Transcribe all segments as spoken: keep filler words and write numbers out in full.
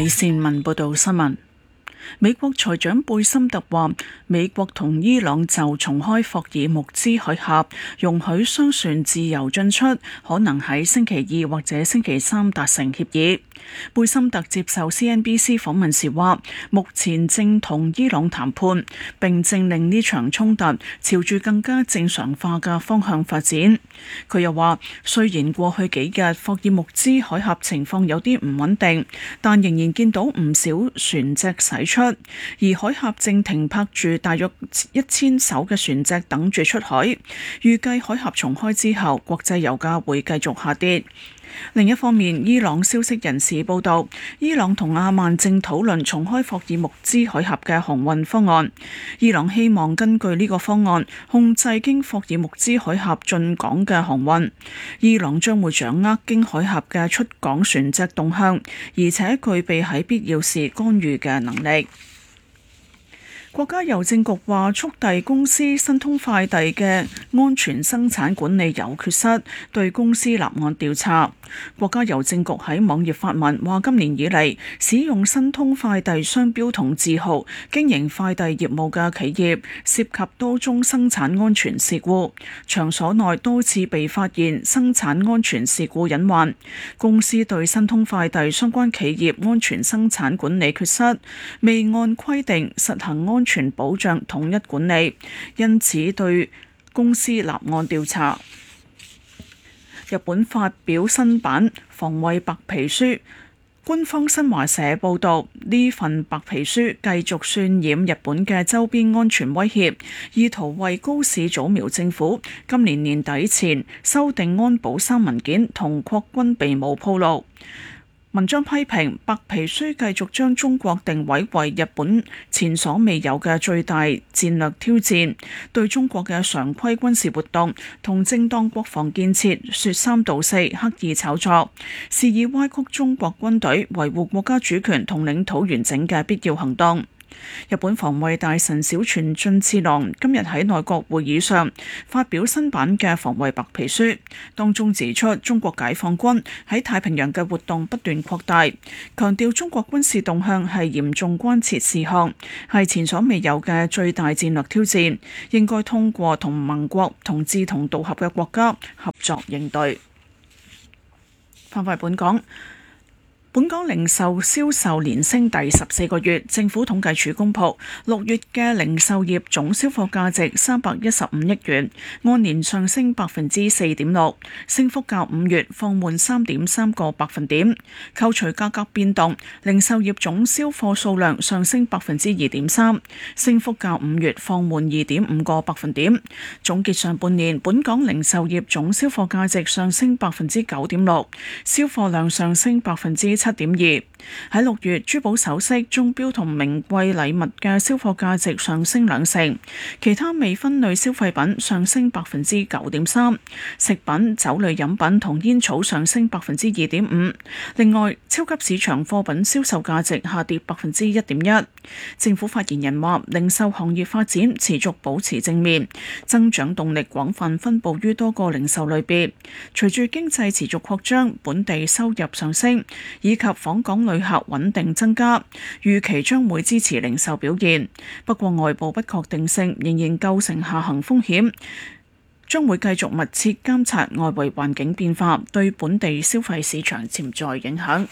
李善文報道新聞。美國財長貝森特話，美國同伊朗就重開霍爾木茲海峽，容許商船自由進出，可能喺星期二或者星期三達成協議。貝森特接受 C N B C 訪問時話，目前正同伊朗談判，並正令呢場衝突朝住更加正常化嘅方向發展。佢又話，雖然過去幾日霍爾木茲海峽情況有啲唔穩定，但仍然見到唔少船隻駛出，而海峽正停泊住大約一千艘嘅船隻等住出海。預計海峽重開之後，國際油價會繼續下跌。另一方面，伊朗消息人士報道，伊朗同阿曼正討論重開霍爾木茲海峽嘅航運方案。伊朗希望根據呢個方案控制經霍爾木茲海峽進港嘅航運。伊朗將會掌握經海峽嘅出港船隻動向，而且具備喺必要時干預嘅能力。國家郵政局話，速遞公司申通快遞嘅安全生產管理有缺失，對公司立案調查。國家郵政局喺網頁發文話，今年以嚟使用申通快遞商標同字號經營快遞業務嘅企業涉及多宗生產安全事故，場所內多次被發現生產安全事故隱患。公司對申通快遞相關企業安全生產管理缺失，未按規定實行安全保障統一管理，因此對公司立案調查。日本發表新版防衛白皮書，官方新華社報道，呢份白皮書繼續渲染日本嘅周邊安全威脅，意圖為高市早苗政府今年年底前修訂安保三文件同擴軍備武鋪路。文章批評白皮書繼續將中國定位為日本前所未有嘅最大戰略挑戰，對中國嘅常規軍事活動同正當國防建設說三道四，刻意炒作，肆意歪曲中國軍隊維護國家主權同領土完整嘅必要行動。日本防衛大臣小泉進次郎今日喺內閣會議上發表新版嘅防衛白皮書，當中指出中國解放軍喺太平洋嘅活動不斷擴大，強調中國軍事動向係嚴重關切事項，係前所未有嘅最大戰略挑戰，應該通過同盟國同志同道合嘅國家合作應對。翻返本港。本港零售銷售連升第十四個月，政府統計處公佈六月嘅零售業總銷貨價值三百一十五億元，按年上升百分之四點六，升幅較五月放緩三點三個百分點。扣除價格變動，零售業總銷貨數量上升百分之二點三，升幅較五月放緩二點五個百分點。總結上半年，本港零售業總銷貨價值上升百分之九點六，銷貨量上升百分之七點二。喺六月，珠寶首飾、鐘錶同名貴禮物嘅銷貨價值上升兩成，其他未分類消費品上升百分之九點三，食品、酒類飲品同煙草上升百分之二點五。另外，超級市場貨品銷售價值下跌百分之一點一。政府發言人話，零售行業發展持續保持正面，增長動力廣泛分布於多個零售類別。隨住經濟持續擴張，本地收入上升，以及訪港旅客穩定增加，預期將會支持零售表現。不過外部不確定性仍然構成下行風險，將會繼續密切監察外圍環境變化對本地消費市場潛在影響。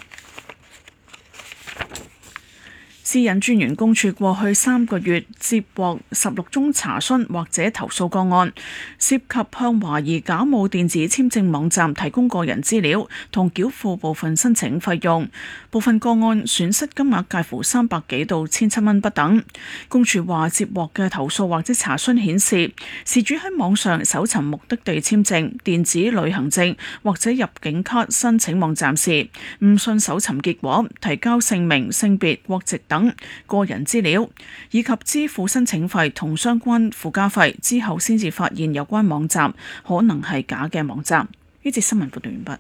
私隱專員公署過去三個月接獲十六宗查詢或者投訴個案，涉及向懷疑假冒電子簽證網站提供個人資料同繳付部分申請費用，部分個案損失金額介乎三百幾到千七蚊不等。公署話接獲嘅投訴或者查詢顯示，事主喺網上搜尋目的地簽證、電子旅行證或者入境卡申請網站時，誤信搜尋結果，提交姓名、性別、國籍等個人資料，以及支付申請費同相關附加費之後，先至發現有關網站可能係假嘅網站。呢節新聞報道完畢。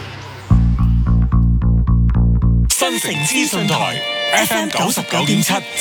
新城資訊台 F M 九十九點七